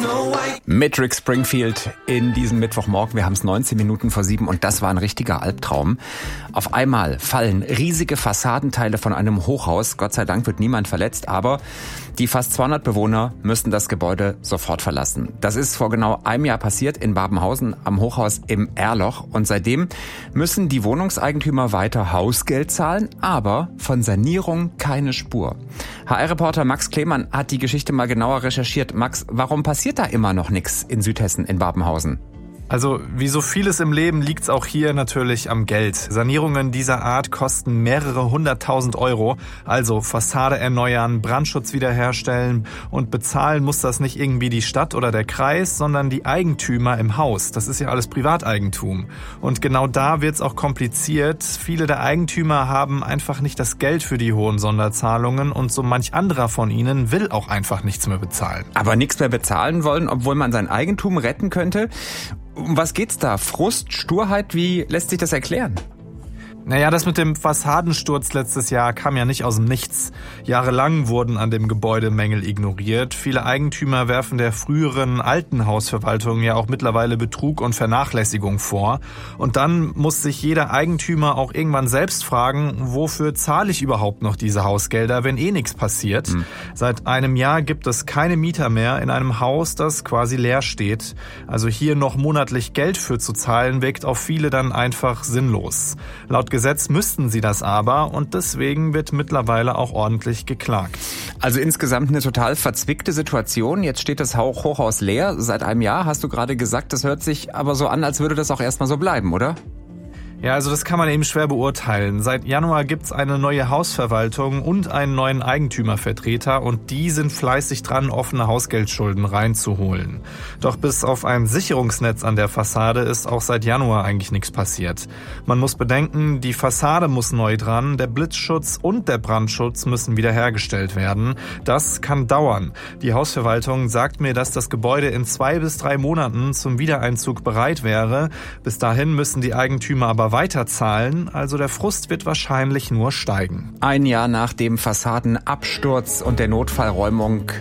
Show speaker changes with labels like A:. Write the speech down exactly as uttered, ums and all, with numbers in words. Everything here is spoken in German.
A: Mit Rick Springfield in diesem Mittwochmorgen. Wir haben es neunzehn Minuten vor sieben und das war ein richtiger Albtraum. Auf einmal fallen riesige Fassadenteile von einem Hochhaus. Gott sei Dank wird niemand verletzt, aber die fast zweihundert Bewohner müssten das Gebäude sofort verlassen. Das ist vor genau einem Jahr passiert in Babenhausen am Hochhaus im Erloch und seitdem müssen die Wohnungseigentümer weiter Hausgeld zahlen, aber von Sanierung keine Spur. H R-Reporter Max Klemann hat die Geschichte mal genauer recherchiert. Max, warum passiert da immer noch nichts in Südhessen in Babenhausen?
B: Also wie so vieles im Leben liegt's auch hier natürlich am Geld. Sanierungen dieser Art kosten mehrere hunderttausend Euro. Also Fassade erneuern, Brandschutz wiederherstellen und bezahlen muss das nicht irgendwie die Stadt oder der Kreis, sondern die Eigentümer im Haus. Das ist ja alles Privateigentum. Und genau da wird's auch kompliziert. Viele der Eigentümer haben einfach nicht das Geld für die hohen Sonderzahlungen und so manch anderer von ihnen will auch einfach nichts mehr bezahlen.
A: Aber nichts mehr bezahlen wollen, obwohl man sein Eigentum retten könnte? Um was geht's da? Frust, Sturheit? Wie lässt sich das erklären?
B: Naja, das mit dem Fassadensturz letztes Jahr kam ja nicht aus dem Nichts. Jahrelang wurden an dem Gebäude Mängel ignoriert. Viele Eigentümer werfen der früheren alten Hausverwaltung ja auch mittlerweile Betrug und Vernachlässigung vor. Und dann muss sich jeder Eigentümer auch irgendwann selbst fragen, wofür zahle ich überhaupt noch diese Hausgelder, wenn eh nichts passiert? Hm. Seit einem Jahr gibt es keine Mieter mehr in einem Haus, das quasi leer steht. Also hier noch monatlich Geld für zu zahlen, wirkt auf viele dann einfach sinnlos. Laut Gesetz müssten sie das aber und deswegen wird mittlerweile auch ordentlich geklagt.
A: Also insgesamt eine total verzwickte Situation. Jetzt steht das Hochhaus leer seit einem Jahr, hast du gerade gesagt. Das hört sich aber so an, als würde das auch erstmal so bleiben, oder?
B: Ja, also das kann man eben schwer beurteilen. Seit Januar gibt's eine neue Hausverwaltung und einen neuen Eigentümervertreter und die sind fleißig dran, offene Hausgeldschulden reinzuholen. Doch bis auf ein Sicherungsnetz an der Fassade ist auch seit Januar eigentlich nichts passiert. Man muss bedenken, die Fassade muss neu dran, der Blitzschutz und der Brandschutz müssen wiederhergestellt werden. Das kann dauern. Die Hausverwaltung sagt mir, dass das Gebäude in zwei bis drei Monaten zum Wiedereinzug bereit wäre. Bis dahin müssen die Eigentümer aber weiterzahlen, also der Frust wird wahrscheinlich nur steigen.
A: Ein Jahr nach dem Fassadenabsturz und der Notfallräumung